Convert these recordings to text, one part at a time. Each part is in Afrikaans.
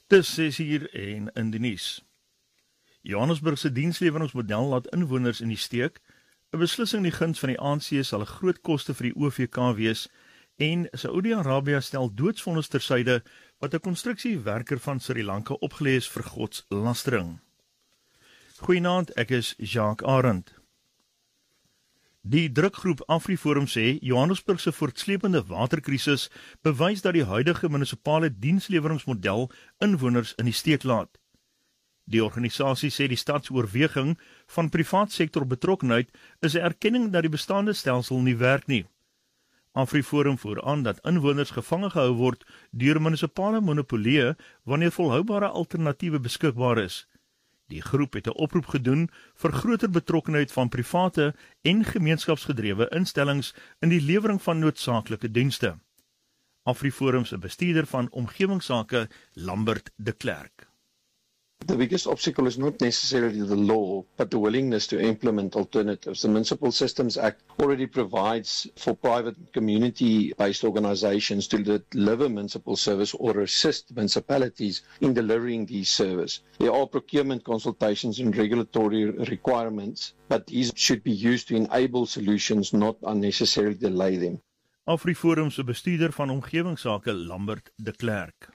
Dis 6 uur en in die nuus. Johannesburg se diensleweringsmodel laat inwoners in die steek. 'n Beslissing in die guns van die ANC sal 'n groot koste vir die OVK wees en Saudi-Arabië stel doodsvonnis tersyde wat 'n konstruksiewerker van Sri Lanka opgelê is vir godslastering. Goeienaand, ek is Jacques Arend. Die drukgroep AfriForum sê Johannesburg se voortsleepende waterkrisis bewys dat die huidige munisipale diensleweringsmodel inwoners in die steek laat. Die organisasie sê die stadsoorweging van privaat sektor betrokkenheid is 'n erkenning dat die bestaande stelsel nie werk nie. AfriForum voer aan dat inwoners gevange gehou word deur munisipale monopolie wanneer volhoubare alternatiewe beskikbaar is. Die groep het 'n oproep gedoen vir groter betrokkenheid van private en gemeenskapsgedrewe instellings in die lewering van noodsaaklike dienste. AfriForum se bestuurder van omgewingsake, Lambert de Klerk. The biggest obstacle is not necessarily the law, but the willingness to implement alternatives. The Municipal Systems Act already provides for private community-based organizations to deliver municipal service or assist municipalities in delivering these service. There are procurement consultations and regulatory requirements, but these should be used to enable solutions, not unnecessarily delay them. AfriForum se bestuurder van omgewingsake, Lambert de Klerk.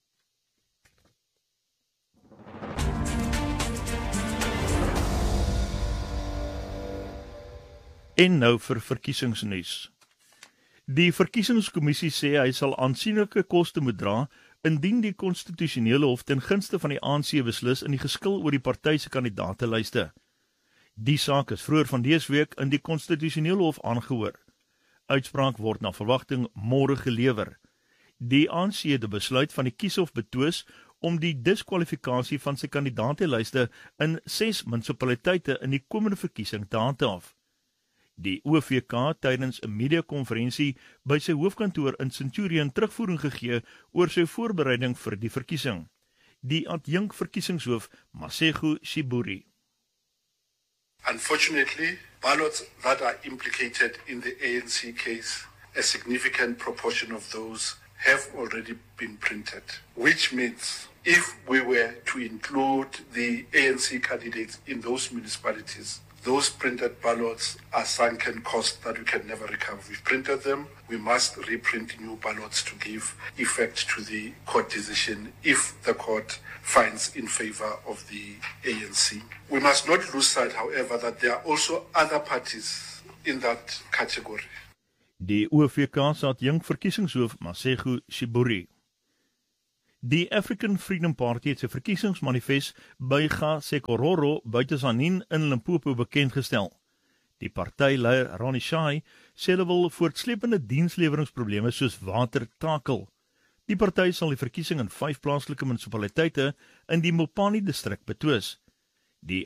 En nou vir verkiesingsnuus. Die verkiesingskommissie sê hy sal aansienlike koste moet dra indien die konstitusionele hof ten gunste van die ANC beslis in die geskil oor die party se kandidaatelyste. Die saak is vroeër van dese week in die konstitusionele hof aangehoor. Uitspraak word na verwagting môre gelewer. Die ANC het 'n besluit van die kieshof betwis om die diskwalifikasie van sy kandidaatelyste in 6 munisipaliteite in die komende verkiesing te handhaaf. Die OVK tydens 'n media-konferensie by sy hoofkantoor in Centurion terugvoering gegee oor sy voorbereiding vir die verkiesing. Die adjunk verkiesingshoof, Masego Shiburi. Unfortunately, ballots that are implicated in the ANC case, a significant proportion of those have already been printed, which means if we were to include the ANC candidates in those municipalities, those printed ballots are sunken costs that we can never recover. We've printed them. We must reprint new ballots to give effect to the court decision if the court finds in favor of the ANC. We must not lose sight, however, that there are also other parties in that category. Die OVK se adjunk verkiesingshoof, Masego Shiburi. Die African Freedom Party het sy verkiesingsmanifest by Gasekororo buite Tzaneen in Limpopo bekendgestel. Die partyleier Ronnie Shai sê hulle wil voortsleepende diensleweringsprobleme soos water takel. Die party sal die verkiesing in 5 plaaslike munisipaliteite in die Mopani distrik betwis. Die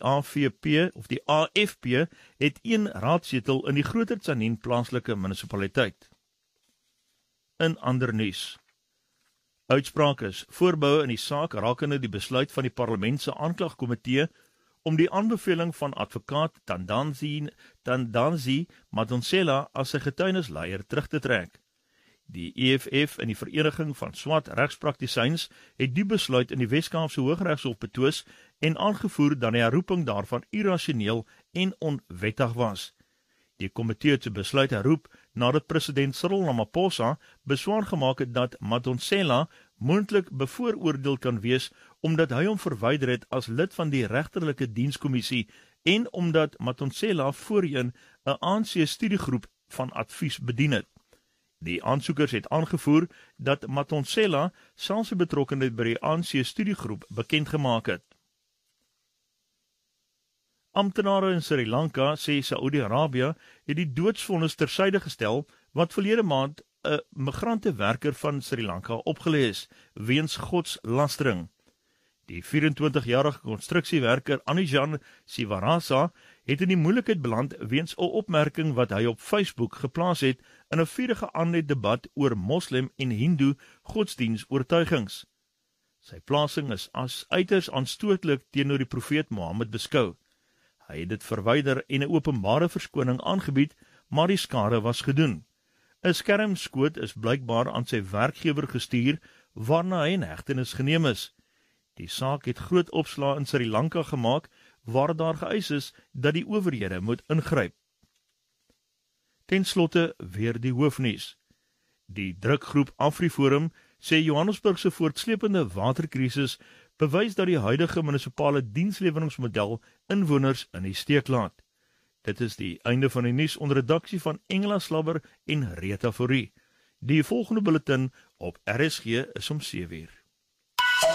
AFP het 1 raadsetel in die groter Tzaneen plaaslike munisipaliteit. In ander nuus. Uitspraak is voorbou in die saak rakende die besluit van die parlement se aanklagkomitee om die aanbeveling van advokaat Tandanzi Madonsela as sy getuienisleier terug te trek. Die EFF en die Vereniging van Swart Regspraktisyns het die besluit in die Wes-Kaapse Hooggeregshof betwis en aangevoer dat die herroeping daarvan irrasioneel en onwettig was. Die komitee het sy besluit herroep nadat president Cyril Ramaphosa beswaar gemaak het dat Madonsela moontlik bevooroordeel kan wees omdat hy hom verwyder het as lid van die regterlike dienskommissie en omdat Madonsela voorheen 'n ANC studiegroep van advies bedien het. Die aansoekers het aangevoer dat Madonsela selfs sy betrokkenheid by die ANC studiegroep bekend gemaak het. Amptenare in Sri Lanka sê Saudi-Arabië het die doodsvonnis tersyde gestel wat verlede maand 'n migrantewerker van Sri Lanka opgelê is weens godslastering. Die 24-jarige konstruksiewerker Anujan Sivarasa het in die moeilikheid beland weens 'n opmerking wat hy op Facebook geplaas het in 'n vurige aanlei debat oor moslim en hindoe godsdienstoortuigings. Sy plasing is as uiters aanstootlik teenoor die profeet Mohammed beskou. Hy het dit verwyder en 'n openbare verskoning aangebied, maar die skade was gedoen. 'n Skermskoot is blykbaar aan sy werkgewer gestuur, waarna hy in hegtenis geneem is. Die saak het groot opslaa in Sri Lanka gemaak, waar daar geëis is dat die owerhede moet ingryp. Ten slotte weer die hoofnuus. Die drukgroep AfriForum sê Johannesburg se voortsleepende waterkrisis bewys dat die huidige munisipale diensleweringsmodel inwoners in die steek laat. Dit is die einde van die nuus onder redaksie van Engela Slabber en Rita Fourie. Die volgende bulletin op RSG is om 7 uur.